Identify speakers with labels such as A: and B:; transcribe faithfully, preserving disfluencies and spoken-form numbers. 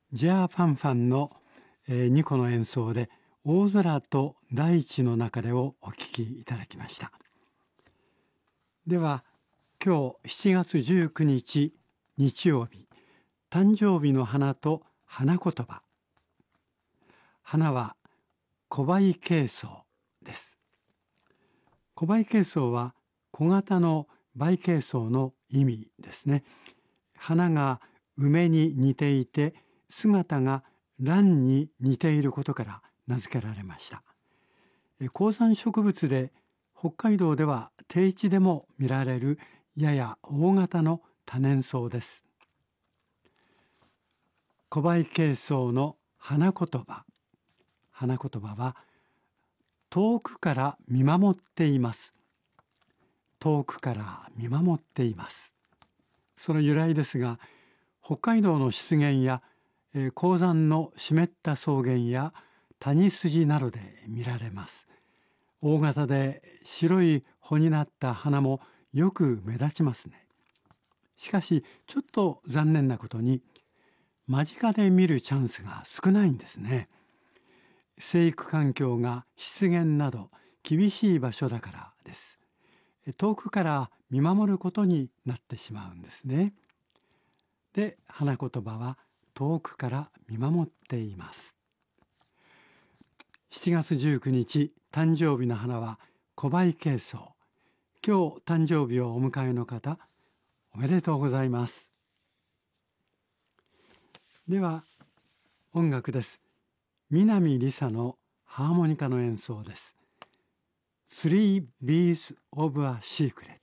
A: ジェアファンファンの、えー、にこの演奏で大空と大地の中でをお聴きいただきました。では今日しちがつじゅうくにち日曜日、誕生日の花と花言葉。花は小梅ケイソウです。小梅ケイソウは小型の梅ケイソウの意味ですね。花が梅に似ていて姿が蘭に似ていることから名付けられました。高山植物で北海道では低地でも見られるやや大型の多年草です。小梅ケイソウの花言葉。花言葉は遠くから見守っています。遠くから見守っています。その由来ですが、北海道の湿原や高山の湿った草原や谷筋などで見られます。大型で白い穂になった花もよく目立ちますね。しかしちょっと残念なことに間近で見るチャンスが少ないんですね。生育環境が湿原など厳しい場所だからです。遠くから見守ることになってしまうんですね。で、花言葉は遠くから見守っています。しちがつじゅうくにち誕生日の花は小梅ケイソウ。今日誕生日をお迎えの方、おめでとうございます。では音楽です。南りさのハーモニカの演奏です。Three Bees of a Secret。